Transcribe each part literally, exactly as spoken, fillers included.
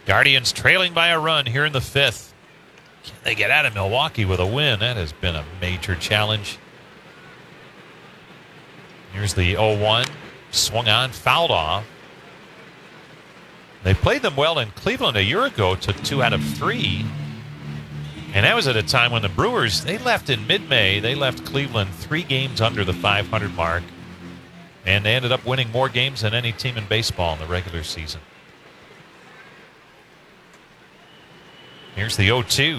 Guardians trailing by a run here in the fifth. Can they get out of Milwaukee with a win? That has been a major challenge. Here's the oh one. Swung on, fouled off. They played them well in Cleveland a year ago, took two out of three. And that was at a time when the Brewers, they left in mid-May. They left Cleveland three games under the five hundred mark. And they ended up winning more games than any team in baseball in the regular season. Here's the oh two.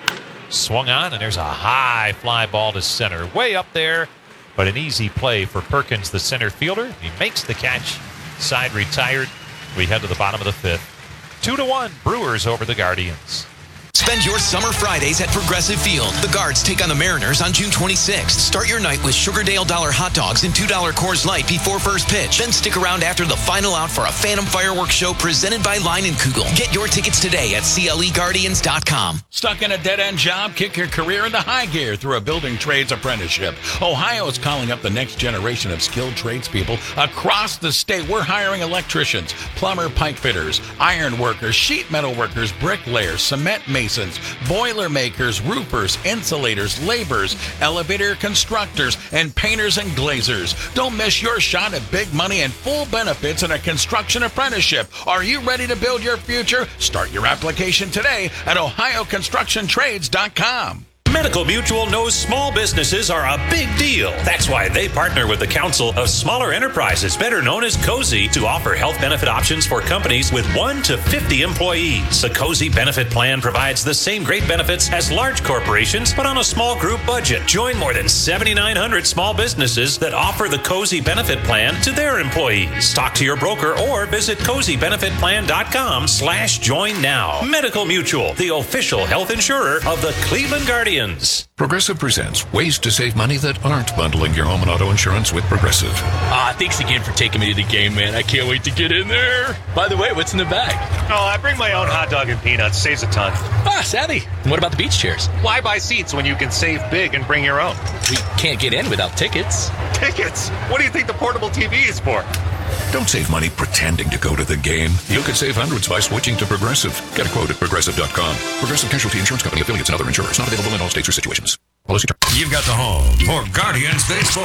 Swung on, and there's a high fly ball to center. Way up there, but an easy play for Perkins, the center fielder. He makes the catch. Side retired. We head to the bottom of the fifth. Two to one, Brewers over the Guardians. Spend your summer Fridays at Progressive Field. The Guards take on the Mariners on June twenty-sixth. Start your night with Sugardale Dollar hot dogs and two dollar Coors Light before first pitch. Then stick around after the final out for a Phantom Fireworks show presented by Line and Kugel. Get your tickets today at C L E Guardians dot com. Stuck in a dead-end job? Kick your career into high gear through a building trades apprenticeship. Ohio is calling up the next generation of skilled tradespeople across the state. We're hiring electricians, plumber, pipe fitters, iron workers, sheet metal workers, bricklayers, cement masons, boiler makers, roofers, insulators, laborers, elevator constructors, and painters and glazers. Don't miss your shot at big money and full benefits in a construction apprenticeship. Are you ready to build your future? Start your application today at Ohio Construction Trades dot com. Medical Mutual knows small businesses are a big deal. That's why they partner with the Council of Smaller Enterprises, better known as COSI, to offer health benefit options for companies with one to fifty employees. The COSI benefit plan provides the same great benefits as large corporations, but on a small group budget. Join more than seventy-nine hundred small businesses that offer the COSI benefit plan to their employees. Talk to your broker or visit cozy benefit plan dot com slash join now. Medical Mutual, the official health insurer of the Cleveland Guardians. Progressive presents ways to save money that aren't bundling your home and auto insurance with Progressive. Ah, thanks again for taking me to the game, man. I can't wait to get in there. By the way, what's in the bag? Oh, I bring my own hot dog and peanuts. Saves a ton. Ah, savvy. And what about the beach chairs? Why buy seats when you can save big and bring your own? We can't get in without tickets. Tickets? What do you think the portable T V is for? Don't save money pretending to go to the game. You could save hundreds by switching to Progressive. Get a quote at progressive dot com. Progressive Casualty Insurance Company, affiliates, and other insurers. Not available in all states or situations. Policy term. You've got the home for Guardians Baseball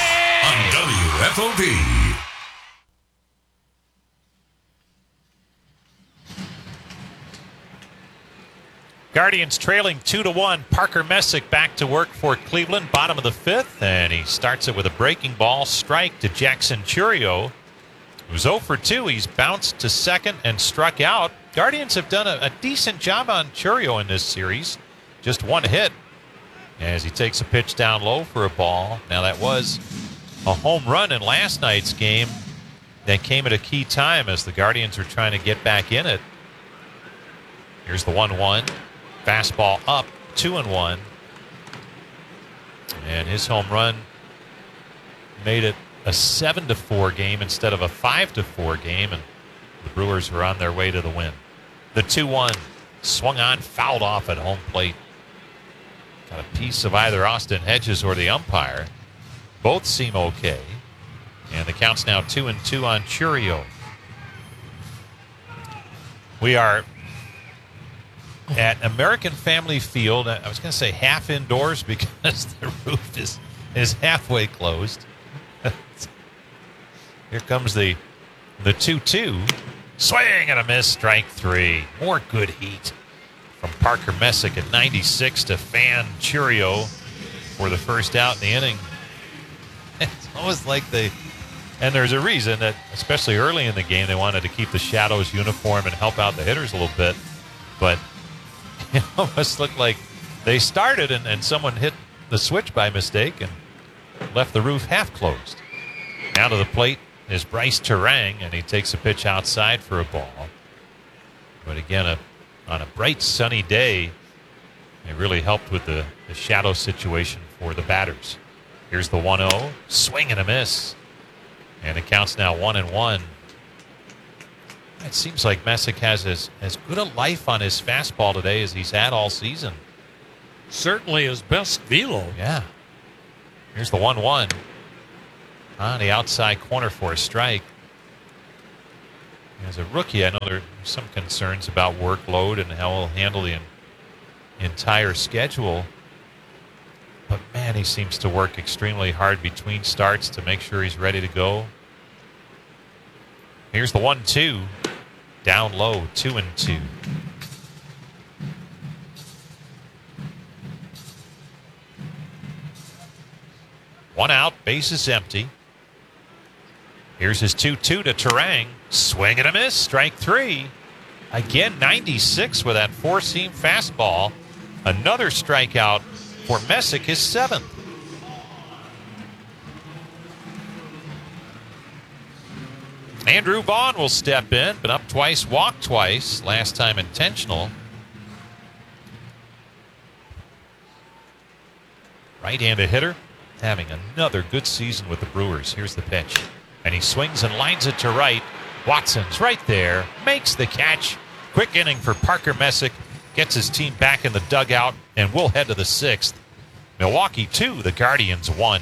on W F O V. Guardians trailing two to one. Parker Messick back to work for Cleveland, bottom of the fifth, and he starts it with a breaking ball strike to Jackson Churio, who's oh for two. He's bounced to second and struck out. Guardians have done a, a decent job on Churio in this series. Just one hit as he takes a pitch down low for a ball. Now that was a home run in last night's game that came at a key time as the Guardians were trying to get back in it. Here's the one one. Fastball up, two and one. And his home run made it a seven to four game instead of a five to four game, and the Brewers were on their way to the win. The two one swung on, fouled off at home plate. Got a piece of either Austin Hedges or the umpire. Both seem okay. And the count's now two and two on Churio. We are at American Family Field. I was going to say half indoors because the roof is, is halfway closed. Here comes the the two two. Swing and a miss, strike three. More good heat from Parker Messick at ninety-six to fan Churio for the first out in the inning. It's almost like they, and there's a reason that, especially early in the game, they wanted to keep the Shadows uniform and help out the hitters a little bit. But it almost looked like they started and, and someone hit the switch by mistake and left the roof half closed. Now to the plate is Bryce Terang, and he takes a pitch outside for a ball. But again, a, on a bright, sunny day, it really helped with the, the shadow situation for the batters. Here's the one oh. Swing and a miss. And it counts now one and one. It seems like Messick has as, as good a life on his fastball today as he's had all season. Certainly his best velo. Yeah. Here's the one one. On the outside corner for a strike. As a rookie, I know there are some concerns about workload and how he'll handle the en- entire schedule. But, man, he seems to work extremely hard between starts to make sure he's ready to go. Here's the one two. Down low, two and two. One out, base is empty. Here's his two two to Turang. Swing and a miss, strike three. Again, ninety-six with that four-seam fastball. Another strikeout for Messick, his seventh. Andrew Vaughn will step in, but up twice, walked twice. Last time intentional. Right-handed hitter having another good season with the Brewers. Here's the pitch. And he swings and lines it to right. Watson's right there, makes the catch. Quick inning for Parker Messick. Gets his team back in the dugout, and we'll head to the sixth. Milwaukee two, the Guardians one.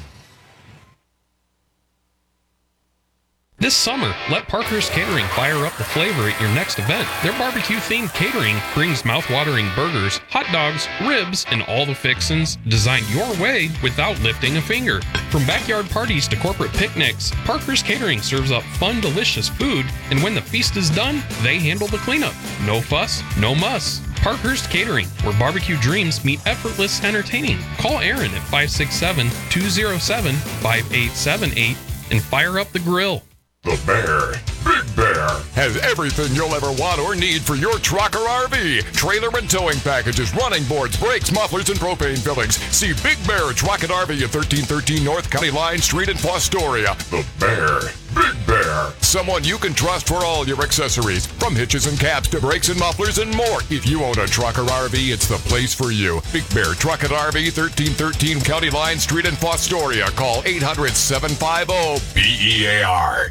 This summer, let Parker's Catering fire up the flavor at your next event. Their barbecue-themed catering brings mouth-watering burgers, hot dogs, ribs, and all the fixins designed your way without lifting a finger. From backyard parties to corporate picnics, Parker's Catering serves up fun, delicious food, and when the feast is done, they handle the cleanup. No fuss, no muss. Parker's Catering, where barbecue dreams meet effortless entertaining. Call Aaron at five six seven, two oh seven, five eight seven eight and fire up the grill. The Bear, Big Bear, has everything you'll ever want or need for your truck or R V. Trailer and towing packages, running boards, brakes, mufflers, and propane fillings. See Big Bear Truck and R V at thirteen thirteen North County Line Street in Fostoria. The Bear, Big Bear, someone you can trust for all your accessories, from hitches and caps to brakes and mufflers and more. If you own a truck or R V, it's the place for you. Big Bear Truck and R V, thirteen thirteen County Line Street in Fostoria. Call eight hundred, seven five zero, B E A R.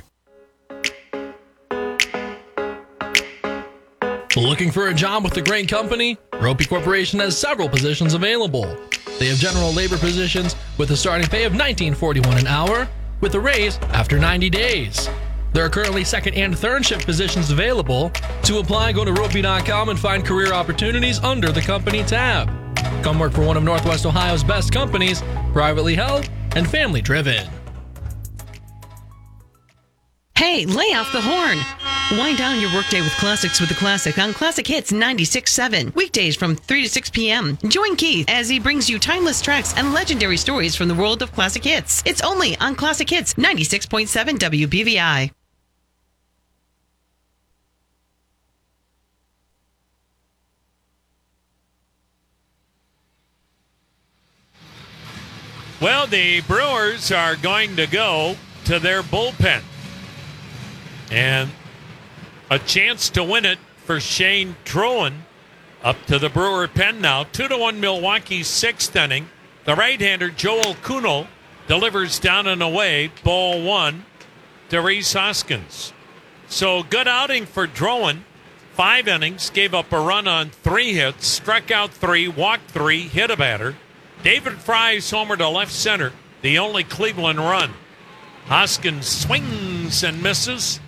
Looking for a job with a great company? Ropey Corporation has several positions available. They have general labor positions with a starting pay of nineteen forty-one an hour with a raise after ninety days. There are currently second and third shift positions available. To apply, go to ropey dot com and find career opportunities under the company tab. Come work for one of Northwest Ohio's best companies, privately held and family driven. Hey, lay off the horn. Wind down your workday with classics with the classic on Classic Hits ninety-six point seven. Weekdays from three to six p.m. Join Keith as he brings you timeless tracks and legendary stories from the world of classic hits. It's only on Classic Hits ninety-six point seven W B V I. Well, the Brewers are going to go to their bullpen. And a chance to win it for Shane Troen up to the Brewer pen now. Two to one Milwaukee, sixth inning. The right-hander Joel Kuhnel delivers down and away, ball one to Rhys Hoskins. So good outing for Troen. Five innings, gave up a run on three hits, struck out three, walked three, hit a batter. David Fry's homer to left center, the only Cleveland run. Hoskins swings and misses.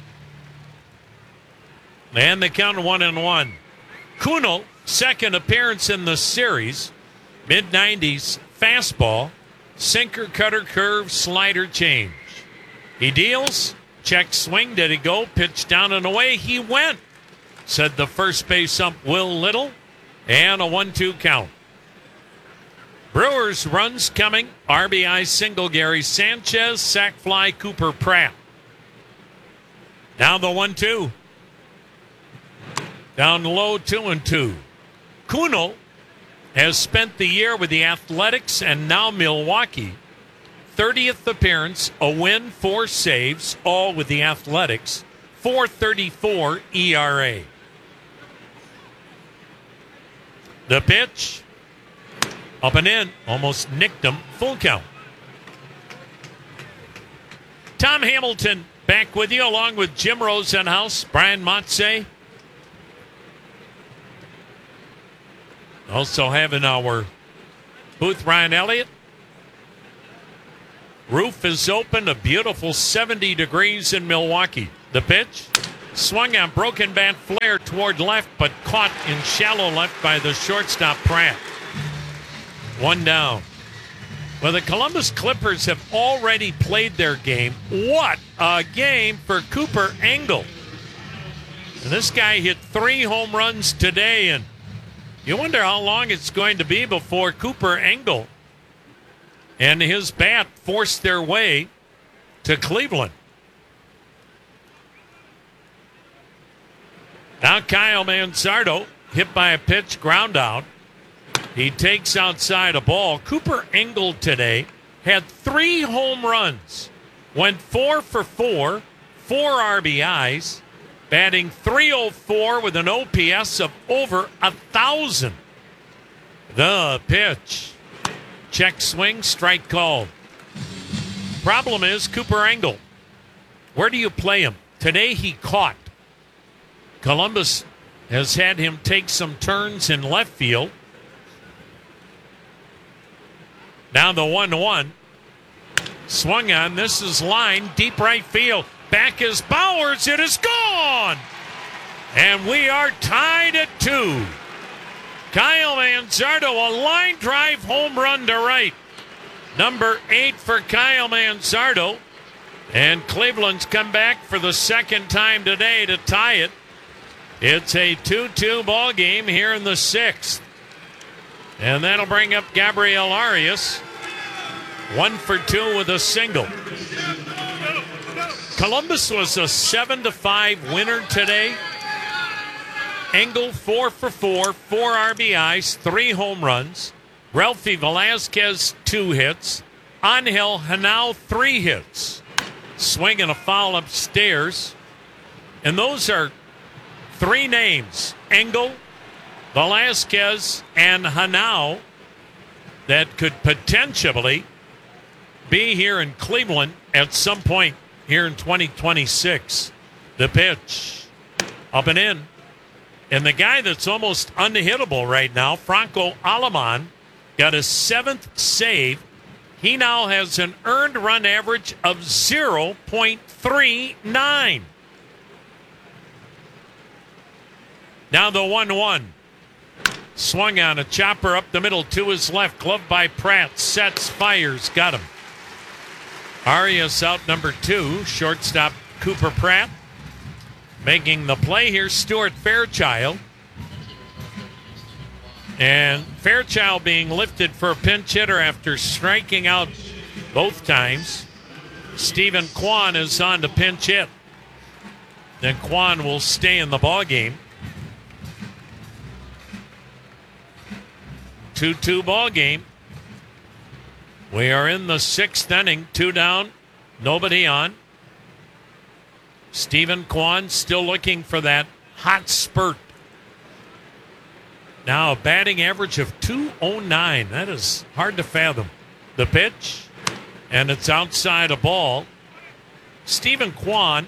And they count one and one. Kuhnel, second appearance in the series. mid nineties fastball, sinker, cutter, curve, slider, change. He deals, check swing. Did he go? Pitch down and away. He went, said the first base ump Will Little. And a one two count. Brewers runs coming. R B I single Gary Sanchez, sac fly Cooper Pratt. Now the one two. Down low, two and two. Kuhnel has spent the year with the Athletics and now Milwaukee. thirtieth appearance, a win, four saves, all with the Athletics. four thirty-four E R A. The pitch, up and in, almost nicked him, full count. Tom Hamilton back with you along with Jim Rosenhaus, Brian Motze. Also having our booth, Ryan Elliott. Roof is open, a beautiful seventy degrees in Milwaukee. The pitch, Swung on, broken bat flare toward left, but caught in shallow left by the shortstop Pratt. One down. Well, the Columbus Clippers have already played their game. What a game for Cooper Engel. And this guy hit three home runs today, and you wonder how long it's going to be before Cooper Engel and his bat force their way to Cleveland. Now Kyle Manzardo hit by a pitch, ground out. He takes outside a ball. Cooper Engel today had three home runs, went four for four, four R B Is, batting three oh four with an O P S of over a thousand. The pitch. Check swing, strike called. Problem is Cooper Engel. Where do you play him? Today he caught. Columbus has had him take some turns in left field. Now the one one. Swung on. This is line. Deep right field. Back is Bowers. It is gone. And we are tied at two. Kyle Manzardo, a line drive home run to right. Number eight for Kyle Manzardo. And Cleveland's come back for the second time today to tie it. It's a two two ball game here in the sixth. And that'll bring up Gabriel Arias. One for two with a single. Columbus was a seven to five winner today. Engel four for four, four R B Is, three home runs. Ralphie Velasquez, two hits. Angel Hanau, three hits. Swing and a foul upstairs. And those are three names, Engel, Velasquez, and Hanau, that could potentially be here in Cleveland at some point here in twenty twenty-six. The pitch, up and in. And the guy that's almost unhittable right now, Franco Aleman, got his seventh save. He now has an earned run average of zero point three nine. Now the one one. Swung on, a chopper up the middle to his left. Glove by Pratt. Sets, fires. Got him. Arias out number two. Shortstop Cooper Pratt. Making the play here, Stuart Fairchild. And Fairchild being lifted for a pinch hitter after striking out both times. Stephen Kwan is on to pinch hit. Then Kwan will stay in the ballgame. two two ball game. We are in the sixth inning. Two down, nobody on. Stephen Kwan still looking for that hot spurt. Now a batting average of two oh nine. That is hard to fathom. The pitch, and it's outside a ball. Stephen Kwan,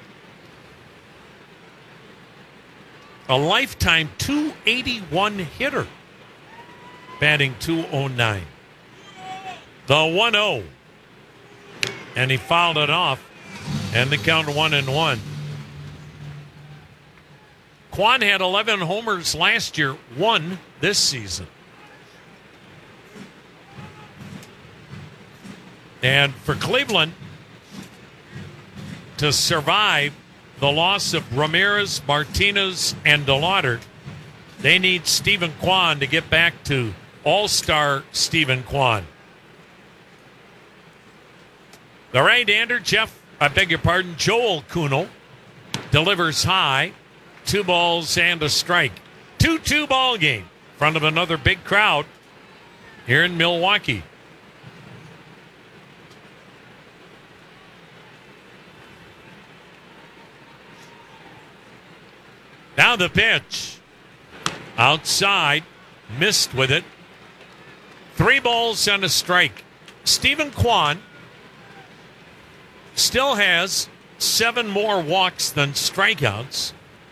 a lifetime two eighty-one hitter, batting two oh nine. The one oh. And he fouled it off. And the count one and one. Kwan had eleven homers last year, one this season. And for Cleveland to survive the loss of Ramirez, Martinez, and DeLauder, they need Stephen Kwan to get back to all-star Stephen Kwan. The right-hander, Jeff, I beg your pardon, Joel Kuhnel delivers high. Two balls and a strike. two two ball game in front of another big crowd here in Milwaukee. Now the pitch. Outside. Missed with it. Three balls and a strike. Stephen Kwan still has seven more walks than strikeouts.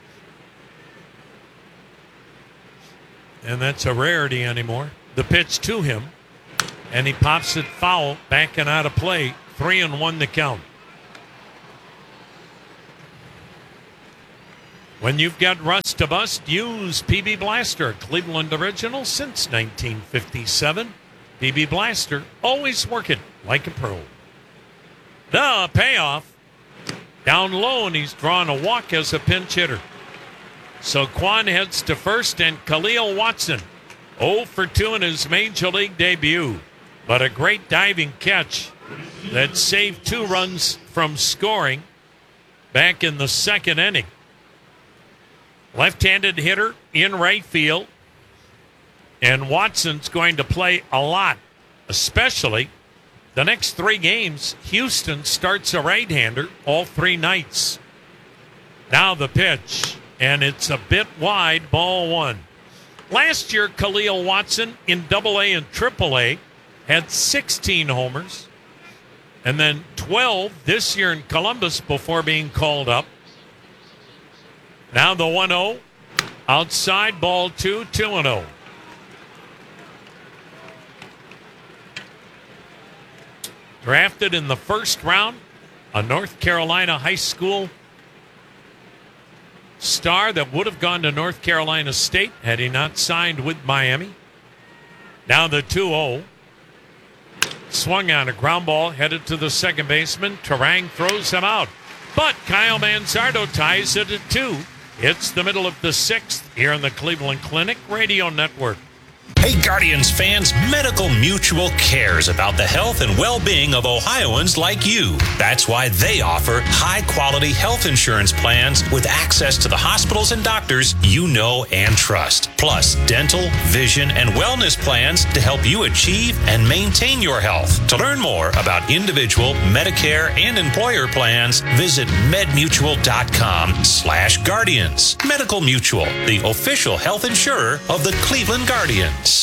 And that's a rarity anymore. The pitch to him. And he pops it foul, backing out of play. Three and one to count. When you've got rust to bust, use P B Blaster, a Cleveland original since nineteen fifty-seven. P B Blaster, always working like a pro. The payoff, down low, and he's drawn a walk as a pinch hitter. So Kwan heads to first, and Khalil Watson, oh for two in his major league debut. But a great diving catch that saved two runs from scoring back in the second inning. Left-handed hitter in right field. And Watson's going to play a lot, especially the next three games. Houston starts a right-hander all three nights. Now the pitch, and it's a bit wide, ball one. Last year, Khalil Watson in double A and triple A had sixteen homers, and then twelve this year in Columbus before being called up. Now the one oh, outside, ball two, two and oh. Drafted in the first round, a North Carolina high school star that would have gone to North Carolina State had he not signed with Miami. Now the two oh. Swung on a ground ball, headed to the second baseman. Terang throws him out. But Kyle Manzardo ties it at two. It's the middle of the sixth here in the Cleveland Clinic Radio Network. Hey, Guardians fans, Medical Mutual cares about the health and well-being of Ohioans like you. That's why they offer high-quality health insurance plans with access to the hospitals and doctors you know and trust. Plus, dental, vision, and wellness plans to help you achieve and maintain your health. To learn more about individual, Medicare, and employer plans, visit medmutual.com slash guardians. Medical Mutual, the official health insurer of the Cleveland Guardians.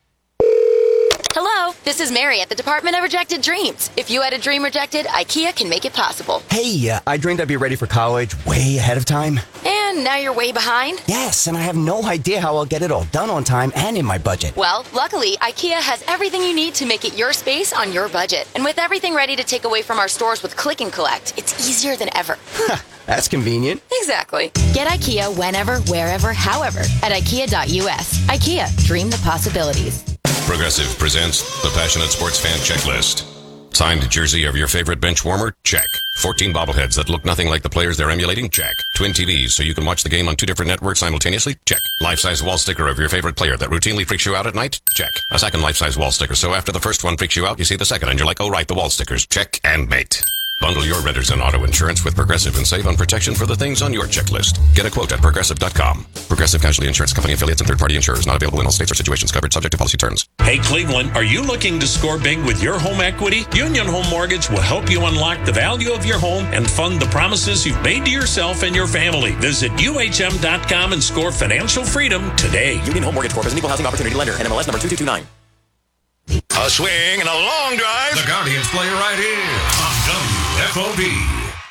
Hello, this is Mary at the Department of Rejected Dreams. If you had a dream rejected, IKEA can make it possible. Hey, uh, I dreamed I'd be ready for college way ahead of time. And now you're way behind? Yes, and I have no idea how I'll get it all done on time and in my budget. Well, luckily, IKEA has everything you need to make it your space on your budget. And with everything ready to take away from our stores with Click and Collect, it's easier than ever. That's convenient. Exactly. Get IKEA whenever, wherever, however at ikea dot u s. IKEA, dream the possibilities. Progressive presents the Passionate Sports Fan Checklist. Signed jersey of your favorite bench warmer? Check. fourteen bobbleheads that look nothing like the players they're emulating? Check. Twin T Vs so you can watch the game on two different networks simultaneously? Check. Life-size wall sticker of your favorite player that routinely freaks you out at night? Check. A second life-size wall sticker so after the first one freaks you out, you see the second and you're like, oh right, the wall stickers. Check and mate. Bundle your renters and auto insurance with Progressive and save on protection for the things on your checklist. Get a quote at progressive dot com. Progressive Casualty Insurance Company affiliates and third-party insurers not available in all states or situations covered subject to policy terms. Hey, Cleveland, are you looking to score big with your home equity? Union Home Mortgage will help you unlock the value of your home and fund the promises you've made to yourself and your family. Visit U H M dot com and score financial freedom today. Union Home Mortgage Corp is an equal housing opportunity lender. N M L S number two two two nine. A swing and a long drive. The Guardians play right here on W F O B.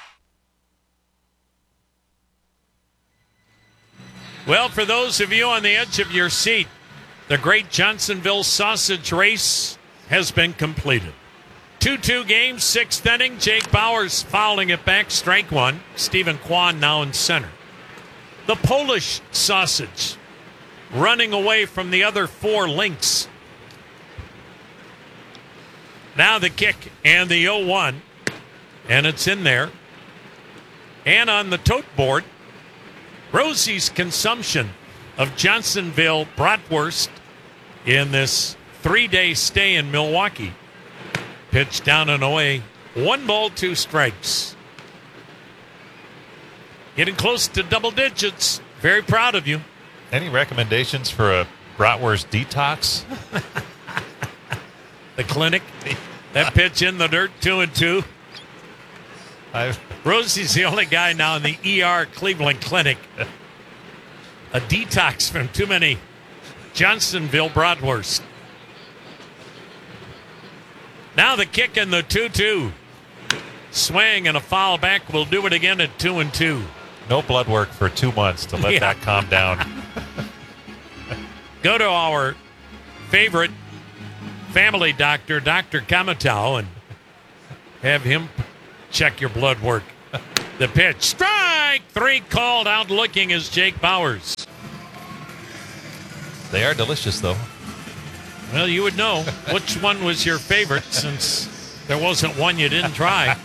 Well, for those of you on the edge of your seat, the great Johnsonville sausage race has been completed. two two game, sixth inning. Jake Bowers fouling it back, strike one. Stephen Kwan now in center. The Polish sausage running away from the other four links. Now the kick and the oh one, and it's in there. And on the tote board, Rosie's consumption of Johnsonville bratwurst in this three-day stay in Milwaukee. Pitch down and away. One ball, two strikes. Getting close to double digits. Very proud of you. Any recommendations for a bratwurst detox? The clinic. That pitch in the dirt, two and two. I've... Rosie's the only guy now in the E R Cleveland Clinic. A detox from too many Johnsonville bratwurst. Now the kick and the two two. Swing and a foul back. We'll do it again at two and two. No blood work for two months to let yeah. that calm down. Go to our favorite family doctor, Doctor Kamatau, and have him check your blood work. The pitch. Strike three called. Out looking is Jake Bowers. They are delicious, though. Well, you would know which one was your favorite since there wasn't one you didn't try.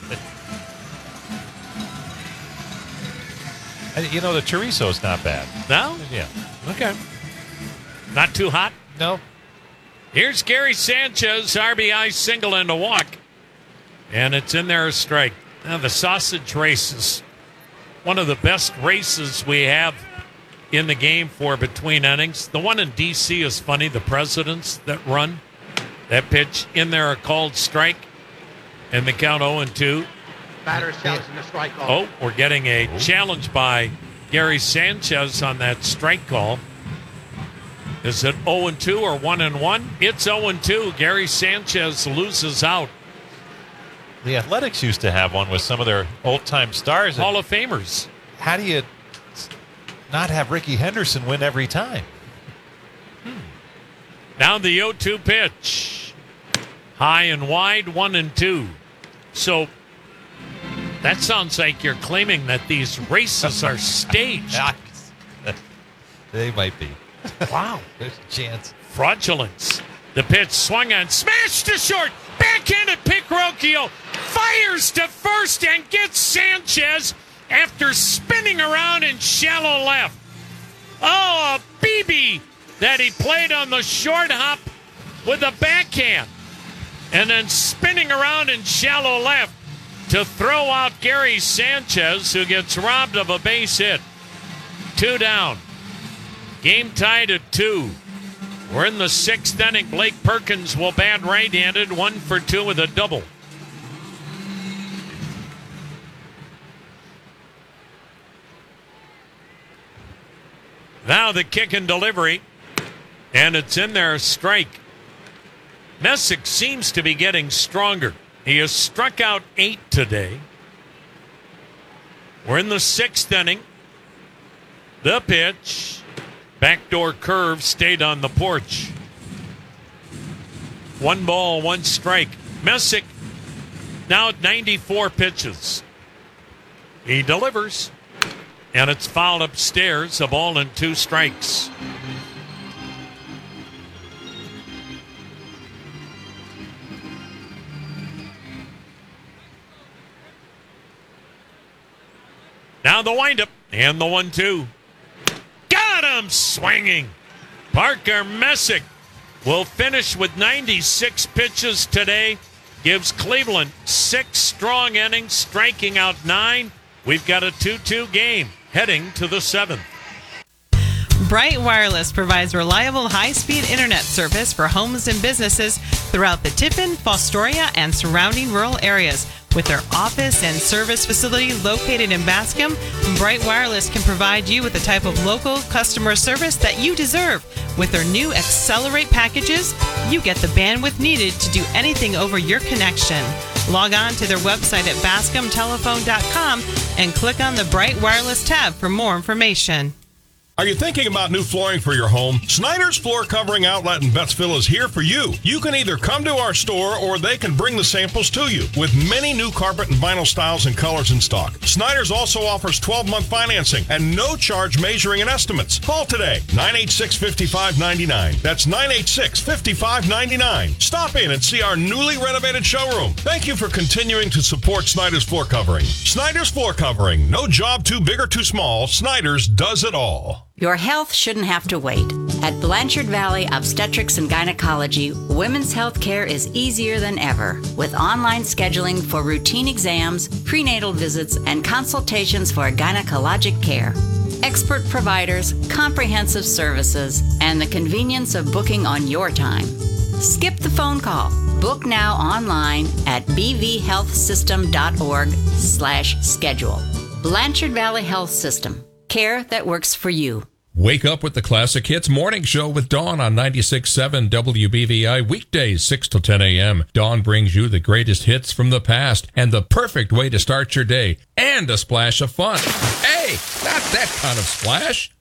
And, you know, the chorizo's not bad. No? Yeah. Okay. Not too hot? No. Here's Gary Sanchez, R B I single and a walk. And it's in there a strike. Now, the sausage race is one of the best races we have in the game for between innings. The one in D C is funny, the presidents that run. That pitch in there a called strike. And the count oh and two. Batters challenging the strike call. Oh, we're getting a challenge by Gary Sanchez on that strike call. Is it oh and two or one and one? It's oh and two. Gary Sanchez loses out. The Athletics used to have one with some of their old-time stars. Hall of Famers. How do you not have Ricky Henderson win every time? Hmm. Now the oh two pitch. High and wide, one and two. So that sounds like you're claiming that these races are staged. They might be. Wow. There's a chance. Fraudulence. The pitch swung on, smashed to short, backhanded Picrocchio, fires to first and gets Sanchez after spinning around in shallow left. Oh, a B B that he played on the short hop with a backhand. And then spinning around in shallow left to throw out Gary Sanchez, who gets robbed of a base hit. Two down. Game tied at two. We're in the sixth inning. Blake Perkins will bat right-handed, one for two with a double. Now the kick and delivery, and it's in there, a strike. Messick seems to be getting stronger. He has struck out eight today. We're in the sixth inning. The pitch. Backdoor curve stayed on the porch. One ball, one strike. Messick now at ninety-four pitches. He delivers, and it's fouled upstairs. A ball and two strikes. Now the windup and the one two. Got him swinging. Parker Messick will finish with ninety-six pitches today. Gives Cleveland six strong innings, striking out nine. We've got a two two game heading to the seventh. Bright Wireless provides reliable high-speed internet service for homes and businesses throughout the Tiffin, Fostoria, and surrounding rural areas. With their office and service facility located in Bascom, Bright Wireless can provide you with the type of local customer service that you deserve. With their new Accelerate packages, you get the bandwidth needed to do anything over your connection. Log on to their website at bascom telephone dot com and click on the Bright Wireless tab for more information. Are you thinking about new flooring for your home? Snyder's Floor Covering Outlet in Bettsville is here for you. You can either come to our store or they can bring the samples to you with many new carpet and vinyl styles and colors in stock. Snyder's also offers twelve-month financing and no charge measuring and estimates. Call today, nine eight six, five five nine nine. That's nine eight six, five five nine nine. Stop in and see our newly renovated showroom. Thank you for continuing to support Snyder's Floor Covering. Snyder's Floor Covering. No job too big or too small. Snyder's does it all. Your health shouldn't have to wait. At Blanchard Valley Obstetrics and Gynecology, women's health care is easier than ever. With online scheduling for routine exams, prenatal visits, and consultations for gynecologic care. Expert providers, comprehensive services, and the convenience of booking on your time. Skip the phone call. Book now online at b v health system dot org slash schedule. Blanchard Valley Health System. Care that works for you. Wake up with the Classic Hits Morning Show with Dawn on ninety-six point seven W B V I, weekdays six to ten a.m. Dawn brings you the greatest hits from the past and the perfect way to start your day, and a splash of fun. Hey, not that kind of splash.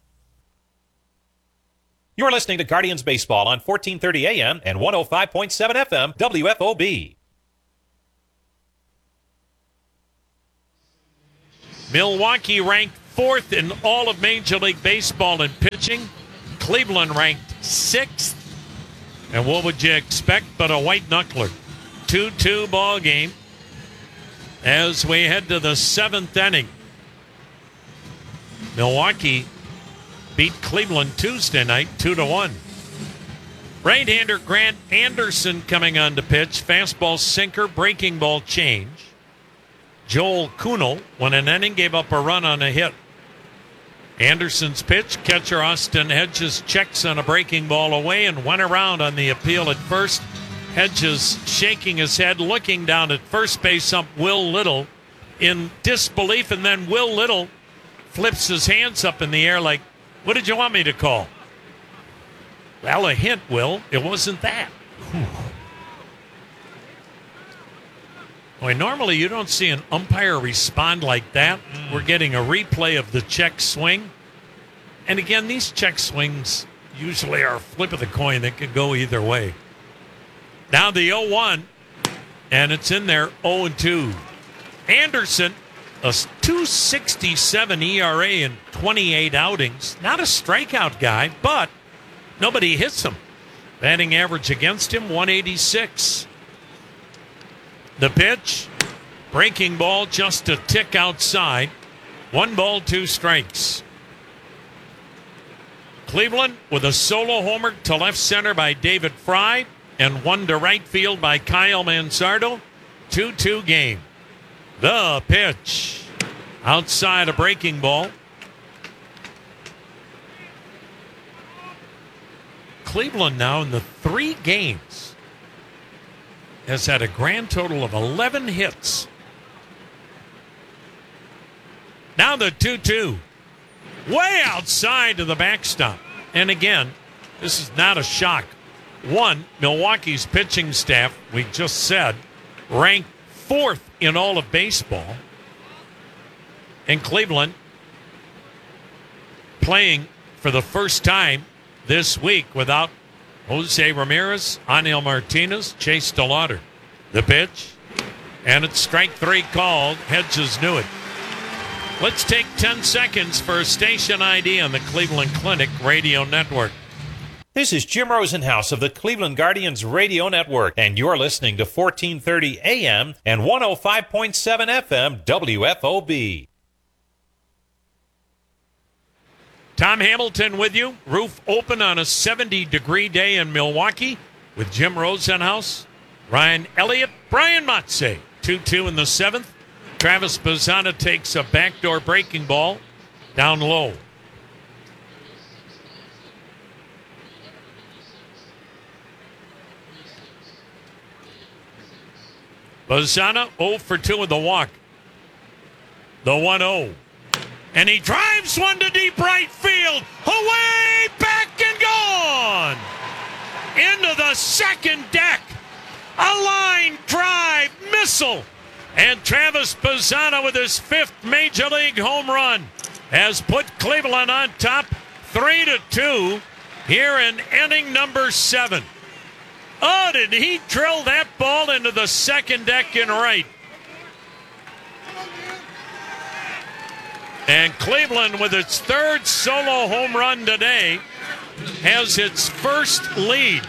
You're listening to Guardians Baseball on fourteen thirty A M and one oh five point seven F M W F O B. Milwaukee ranked fourth in all of Major League Baseball in pitching. Cleveland ranked sixth. And what would you expect but a white knuckler? two two ball game as we head to the seventh inning. Milwaukee beat Cleveland Tuesday night two to one. Right-hander Grant Anderson coming on to pitch. Fastball sinker, breaking ball change. Joel Kuhnel, when an inning, gave up a run on a hit. Anderson's pitch, catcher Austin Hedges checks on a breaking ball away and went around on the appeal at first. Hedges shaking his head, looking down at first base up Will Little in disbelief, and then Will Little flips his hands up in the air like, what did you want me to call? Well, a hint, Will. It wasn't that. Whew. Boy, normally you don't see an umpire respond like that. Mm. We're getting a replay of the check swing. And again, these check swings usually are a flip of the coin that could go either way. Now the oh one, and it's in there oh and two. Anderson, a two sixty-seven E R A in twenty-eight outings. Not a strikeout guy, but nobody hits him. Batting average against him, one eighty-six. The pitch, breaking ball just a tick outside. One ball, two strikes. Cleveland with a solo homer to left center by David Fry and one to right field by Kyle Mansardo. two two game. The pitch, outside a breaking ball. Cleveland now in the three games has had a grand total of eleven hits. Now the two two. Way outside to the backstop. And again, this is not a shock. One, Milwaukee's pitching staff, we just said, ranked fourth in all of baseball. And Cleveland playing for the first time this week without Jose Ramirez, Aniel Martinez, Chase DeLauder. The pitch, and it's strike three called. Hedges knew it. Let's take ten seconds for a station I D on the Cleveland Clinic Radio Network. This is Jim Rosenhaus of the Cleveland Guardians Radio Network, and you're listening to fourteen thirty A M and one oh five point seven F M W F O B. Tom Hamilton with you. Roof open on a seventy-degree day in Milwaukee with Jim Rosenhaus, Ryan Elliott, Brian Matze. two two in the seventh. Travis Bazzana takes a backdoor breaking ball down low. Bazzana oh for two with the walk. The one oh. And he drives one to deep right field. Away, back, and gone. Into the second deck. A line drive missile. And Travis Bazzana with his fifth Major League home run has put Cleveland on top three to two here in inning number seven. Oh, did he drill that ball into the second deck in right? And Cleveland, with its third solo home run today, has its first lead.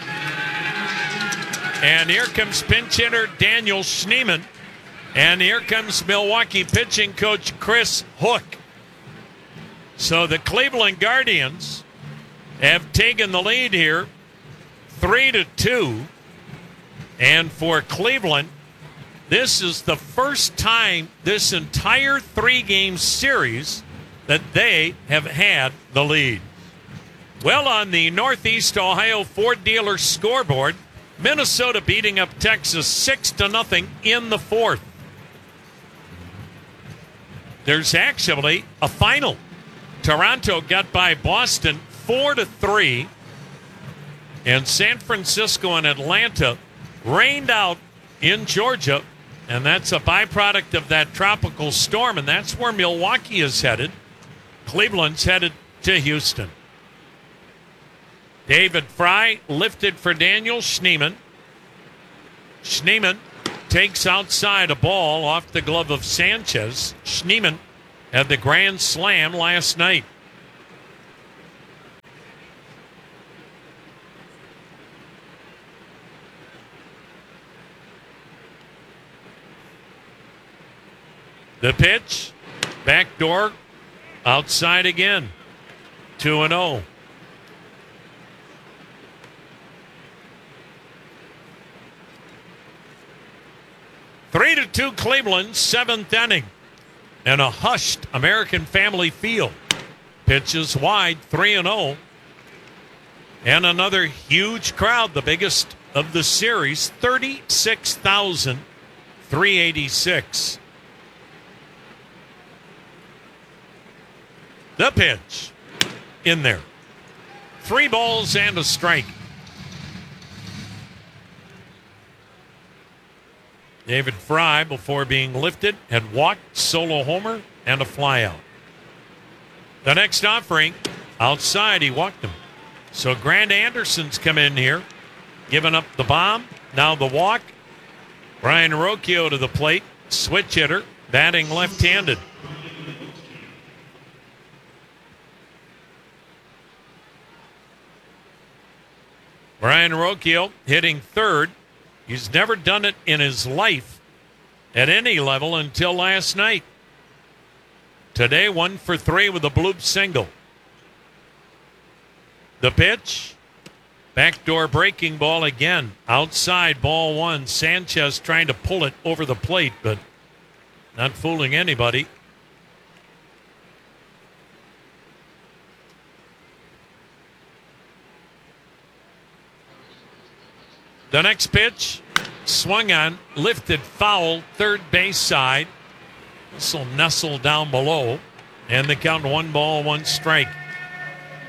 And here comes pinch hitter Daniel Schneemann. And here comes Milwaukee pitching coach Chris Hook. So the Cleveland Guardians have taken the lead here, three to two. And for Cleveland, this is the first time this entire three-game series that they have had the lead. Well, on the Northeast Ohio Ford dealer scoreboard, Minnesota beating up Texas six to nothing in the fourth. There's actually a final. Toronto got by Boston four to three, and San Francisco and Atlanta rained out in Georgia, and that's a byproduct of that tropical storm, and that's where Milwaukee is headed. Cleveland's headed to Houston. David Fry lifted for Daniel Schneemann. Schneemann takes outside a ball off the glove of Sanchez. Schneemann had the grand slam last night. The pitch, backdoor, outside again, two and oh. Three to two Cleveland, seventh inning, and a hushed American Family Field. Pitches wide, three and oh, and another huge crowd, the biggest of the series, thirty-six thousand three hundred eighty-six. The pitch in there. Three balls and a strike. David Fry, before being lifted, had walked, solo homer, and a flyout. The next offering, outside, he walked him. So Grant Anderson's come in here, giving up the bomb, now the walk. Brian Rocchio to the plate, switch hitter, batting left-handed. Brian Rocchio hitting third. He's never done it in his life at any level until last night. Today, one for three with a bloop single. The pitch, backdoor breaking ball again. Outside, ball one. Sanchez trying to pull it over the plate, but not fooling anybody. The next pitch, swung on, lifted foul, third base side. This will nestle down below. And the count one ball, one strike.